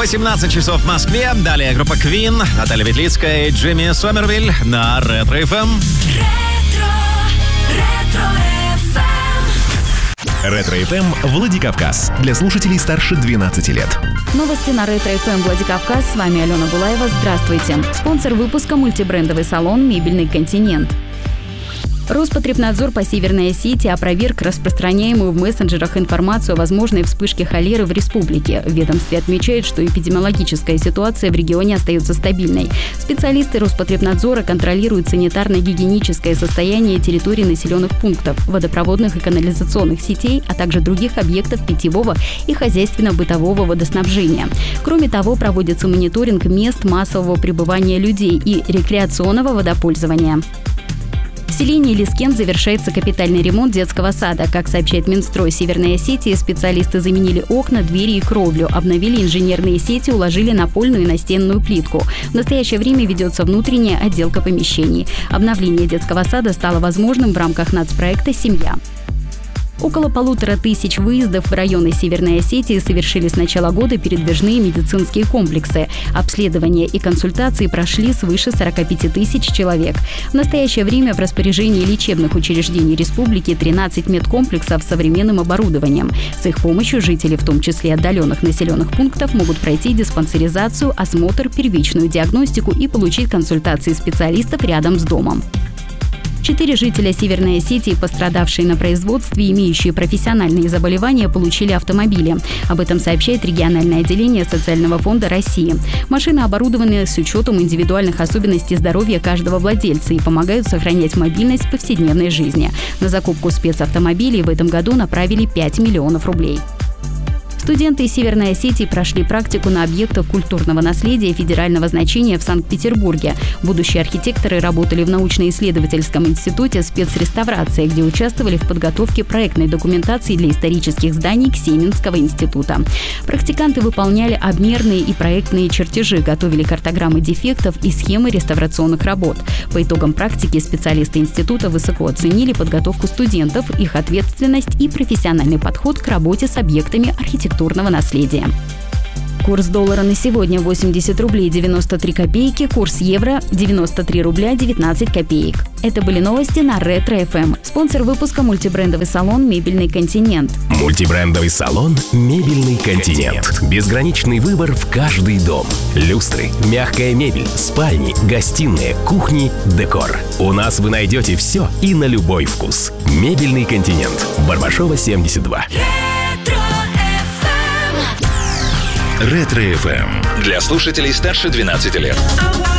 18 часов в Москве. Далее группа Queen, Наталья Ветлицкая и Джимми Сомервиль на Ретро-ФМ. Ретро-ФМ Владикавказ. Для слушателей старше 12 лет. Новости на Ретро-ФМ Владикавказ. С вами Алена Булаева. Здравствуйте. Спонсор выпуска — мультибрендовый салон «Мебельный континент». Роспотребнадзор по Северной Осетии опроверг распространяемую в мессенджерах информацию о возможной вспышке холеры в республике. В ведомстве отмечают, что эпидемиологическая ситуация в регионе остается стабильной. Специалисты Роспотребнадзора контролируют санитарно-гигиеническое состояние территорий населенных пунктов, водопроводных и канализационных сетей, а также других объектов питьевого и хозяйственно-бытового водоснабжения. Кроме того, проводится мониторинг мест массового пребывания людей и рекреационного водопользования. В селении Лискен завершается капитальный ремонт детского сада. Как сообщает Минстрой Северной Осетии, специалисты заменили окна, двери и кровлю, обновили инженерные сети, уложили напольную и настенную плитку. В настоящее время ведется внутренняя отделка помещений. Обновление детского сада стало возможным в рамках нацпроекта «Семья». Около 1500 выездов в районы Северной Осетии совершили с начала года передвижные медицинские комплексы. Обследования и консультации прошли свыше 45 тысяч человек. В настоящее время в распоряжении лечебных учреждений республики 13 медкомплексов с современным оборудованием. С их помощью жители, в том числе отдаленных населенных пунктов, могут пройти диспансеризацию, осмотр, первичную диагностику и получить консультации специалистов рядом с домом. 4 жителя Северной Осетии, пострадавшие на производстве и имеющие профессиональные заболевания, получили автомобили. Об этом сообщает региональное отделение Социального фонда России. Машины оборудованы с учетом индивидуальных особенностей здоровья каждого владельца и помогают сохранять мобильность в повседневной жизни. На закупку спецавтомобилей в этом году направили 5 миллионов рублей. Студенты из Северной Осетии прошли практику на объектах культурного наследия федерального значения в Санкт-Петербурге. Будущие архитекторы работали в научно-исследовательском институте спецреставрации, где участвовали в подготовке проектной документации для исторических зданий Ксенинского института. Практиканты выполняли обмерные и проектные чертежи, готовили картограммы дефектов и схемы реставрационных работ. По итогам практики специалисты института высоко оценили подготовку студентов, их ответственность и профессиональный подход к работе с объектами архитектурного наследия. Курс доллара на сегодня 80 рублей 93 копейки, курс евро 93 рубля 19 копеек. Это были новости на Ретро-ФМ. Спонсор выпуска — мультибрендовый салон «Мебельный континент». Мультибрендовый салон «Мебельный континент». Безграничный выбор в каждый дом. Люстры, мягкая мебель, спальни, гостиные, кухни, декор. У нас вы найдете все и на любой вкус. «Мебельный континент». Барбашова, 72. Ретро-ФМ. Для слушателей старше 12 лет.